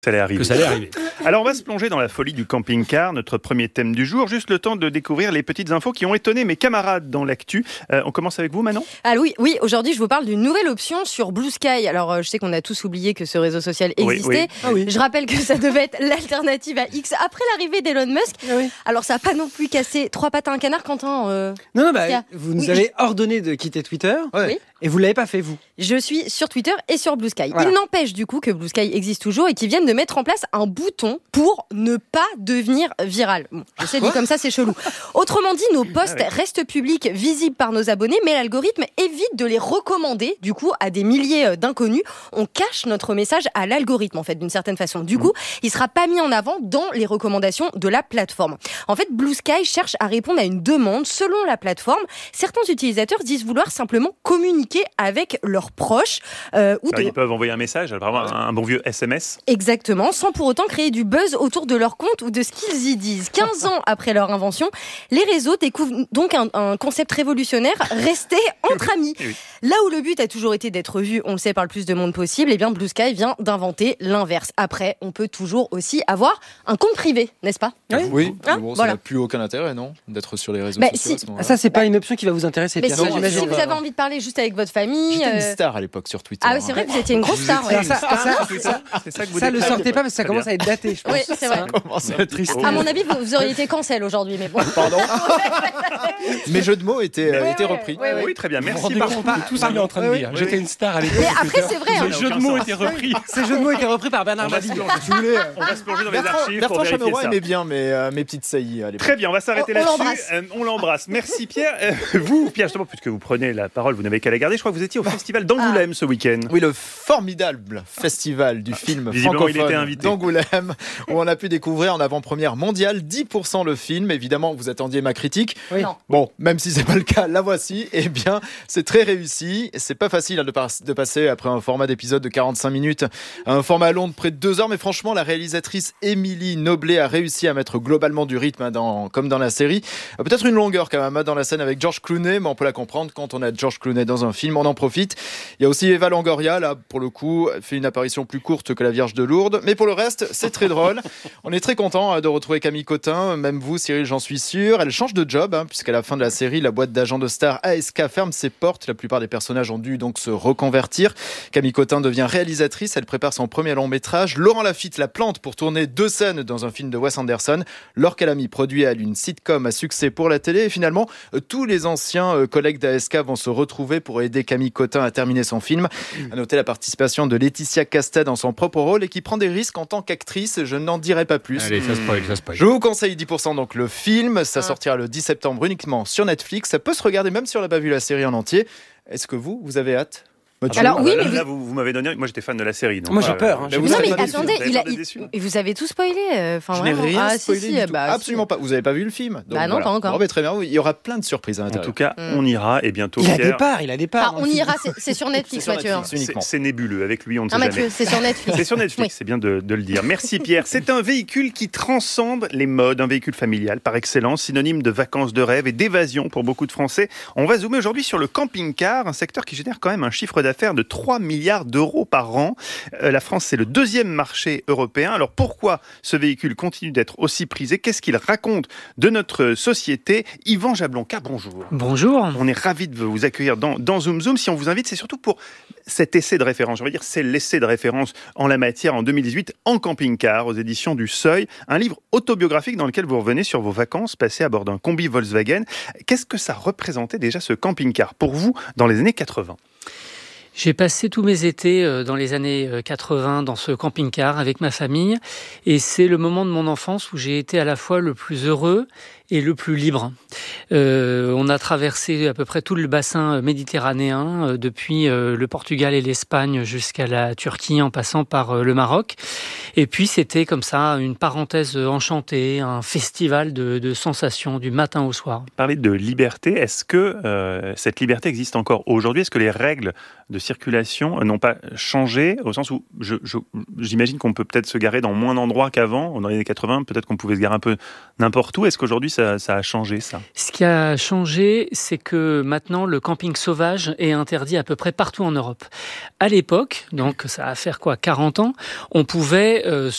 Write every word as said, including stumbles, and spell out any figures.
Ça allait arriver. Que ça allait arriver. Alors on va se plonger dans la folie du camping-car, notre premier thème du jour. Juste le temps de découvrir les petites infos qui ont étonné mes camarades dans l'actu. Euh, on commence avec vous, Manon ? Ah oui, oui, aujourd'hui je vous parle d'une nouvelle option sur Blue Sky. Alors euh, je sais qu'on a tous oublié que ce réseau social existait. Oui, oui. Ah oui. Je rappelle que ça devait être l'alternative à X après l'arrivée d'Elon Musk. Ah oui. Alors ça n'a pas non plus cassé trois pattes à un canard, Quentin. Euh... Non, non, bah, vous nous oui, avez je... ordonné de quitter Twitter. Ouais. Oui. Et vous ne l'avez pas fait, vous. Je suis sur Twitter et sur Blue Sky. Voilà. Il n'empêche du coup que Blue Sky existe toujours et qu'ils viennent de mettre en place un bouton pour ne pas devenir viral. Bon, je sais, dit comme ça, c'est chelou. Autrement dit, nos posts ah ouais. restent publics, visibles par nos abonnés, mais l'algorithme évite de les recommander, du coup, à des milliers d'inconnus. On cache notre message à l'algorithme, en fait, d'une certaine façon. Du mmh. coup, il ne sera pas mis en avant dans les recommandations de la plateforme. En fait, Blue Sky cherche à répondre à une demande. Selon la plateforme, certains utilisateurs disent vouloir simplement communiquer avec leurs proches. Euh, ou Alors, de... Ils peuvent envoyer un message, vraiment un, un bon vieux S M S. Exactement, sans pour autant créer du buzz autour de leur compte ou de ce qu'ils y disent. quinze ans après leur invention, les réseaux découvrent donc un, un concept révolutionnaire, rester entre amis. Oui. Là où le but a toujours été d'être vu, on le sait, par le plus de monde possible, et bien Blue Sky vient d'inventer l'inverse. Après, on peut toujours aussi avoir un compte privé, n'est-ce pas ? Oui, oui hein mais bon, voilà. ça n'a plus aucun intérêt, non ? D'être sur les réseaux bah, sociaux si. à ce ah, ça, c'est pas une option qui va vous intéresser, mais Pierre. si, non, si vous avez envie de parler juste avec votre famille... J'étais euh... une star à l'époque sur Twitter. Ah oui, c'est vrai que vous étiez une grosse star. Ouais. Ça, ça, ça, ça, c'est ça que vous ça dites. le sortez pas parce que ça commence à être daté, je pense. Oui, c'est vrai. C'est triste. À mon avis, vous, vous auriez été cancel aujourd'hui, mais bon. Pardon. Mes jeux de mots étaient, ouais, étaient ouais, repris. Ouais, ouais. Oui, très bien. Merci. Vous vous rendez compte de tout ce qu'il est en train de dire. J'étais une star à l'époque. Mais après, c'est vrai. Les jeux de mots étaient repris. Ces jeux de mots étaient repris par Bernard Mabille. On va se plonger dans les archives pour Bertrand vérifier Chameroy ça. aimait bien mes, euh, mes petites saillies à l'époque. Très bien, on va s'arrêter On- on là-dessus. l'embrasse. Euh, on l'embrasse. Merci Pierre. Euh, vous, Pierre, justement, puisque vous prenez la parole, vous n'avez qu'à la garder. Je crois que vous étiez au festival d'Angoulême ce week-end. Oui, le formidable festival du film Visiblement, il était francophone invité. d'Angoulême, où on a pu découvrir en avant-première mondiale dix pour cent le film. Évidemment, vous attendiez ma critique. Oui. Non. Bon, même si c'est pas le cas, la voici. Eh bien, c'est très réussi. C'est pas facile hein, de, par- de passer après un format d'épisode de quarante-cinq minutes à un format long de près de deux heures. Mais franchement, la réalisatrice Émilie Noblet a réussi à mettre globalement du rythme, hein, dans, comme dans la série. Euh, peut-être une longueur quand même hein, dans la scène avec George Clooney, mais on peut la comprendre. Quand on a George Clooney dans un film, on en profite. Il y a aussi Eva Longoria, là, pour le coup, fait une apparition plus courte que la Vierge de Lourdes. Mais pour le reste, c'est très drôle. On est très content hein, de retrouver Camille Cotin. Même vous, Cyril, j'en suis sûr. Elle change de job, hein, puisqu'à la fin de la série, la boîte d'agents de stars A S K ferme ses portes. La plupart des personnages ont dû donc se reconvertir. Camille Cotin devient réalisatrice. Elle prépare son premier long métrage. Laurent Lafitte la plante pour tourner deux scènes dans un film de Wes Anderson. Laure Calamy produit elle une sitcom à succès pour la télé. Et finalement, euh, tous les anciens euh, collègues d'A S K vont se retrouver pour aider Camille Cotin à terminer son film. À noter la participation de Laetitia Casta dans son propre rôle et qui prend des risques en tant qu'actrice. Je n'en dirai pas plus. Allez, ça se spoil, ça se spoil. Je vous conseille dix pour cent donc le film. Ça sortira le dix septembre uniquement sur Netflix. Ça peut se regarder même si on n'a pas vu la série en entier. Est-ce que vous, vous avez hâte ? Mathieu ? Alors, oui, là, mais là, vous, vous m'avez donné. Moi, j'étais fan de la série. Donc, Moi, j'ai euh, peur, hein. Mais vous Non, avez mais pas déçu. attendez, Vous avez il pas a, il- déçu. et vous avez tout spoilé. euh, Enfin, Je n'ai vraiment. rien ah, spoilé si, si, du tout. bah, Absolument pas. Vous n'avez pas vu le film donc, Bah non, pas encore. Bon, bah, très bien. Oui, il y aura plein de surprises à En l'intérieur. tout cas, Mm. on ira et bientôt. Il a Pierre, des parts, il a des parts. Ah, on ira, c'est, c'est sur Netflix, C'est sur Mathieu. hein. Netflix. c'est, uniquement. c'est nébuleux. Avec lui, on ne sait Ah, jamais. Mathieu, c'est sur Netflix. C'est sur Netflix, Oui. c'est bien de, de le dire. Merci Pierre. C'est un véhicule qui transcende les modes, un véhicule familial par excellence, synonyme de vacances de rêve et d'évasion pour beaucoup de Français. On va zoomer aujourd'hui sur le camping-car, un secteur qui génère quand même un chiffre d'affaires de trois milliards d'euros par an. Euh, la France, c'est le deuxième marché européen. Alors pourquoi ce véhicule continue d'être aussi prisé ? Qu'est-ce qu'il raconte de notre société ? Yvan Jablonka, bonjour. Bonjour. On est ravis de vous accueillir dans, dans Zoom Zoom. Si on vous invite, c'est surtout pour cet essai de référence. Je veux dire, c'est l'essai de référence en la matière en deux mille dix-huit en camping-car aux éditions du Seuil. Un livre autobiographique dans lequel vous revenez sur vos vacances passées à bord d'un combi Volkswagen. Qu'est-ce que ça représentait déjà ce camping-car pour vous dans les années quatre-vingts ? J'ai passé tous mes étés dans les années quatre-vingts dans ce camping-car avec ma famille et c'est le moment de mon enfance où j'ai été à la fois le plus heureux et le plus libre. Euh, on a traversé à peu près tout le bassin méditerranéen, euh, depuis euh, le Portugal et l'Espagne jusqu'à la Turquie en passant par euh, le Maroc. Et puis c'était comme ça une parenthèse enchantée, un festival de, de sensations du matin au soir. Parler de liberté, est-ce que euh, cette liberté existe encore aujourd'hui ? Est-ce que les règles de circulation n'ont pas changé, au sens où je, je, j'imagine qu'on peut peut-être se garer dans moins d'endroits qu'avant. Dans les années quatre-vingts, peut-être qu'on pouvait se garer un peu n'importe où. Est-ce qu'aujourd'hui, ça, ça a changé, ça ? Ce qui a changé, c'est que maintenant, le camping sauvage est interdit à peu près partout en Europe. À l'époque, donc ça va faire quoi, quarante ans, on pouvait euh,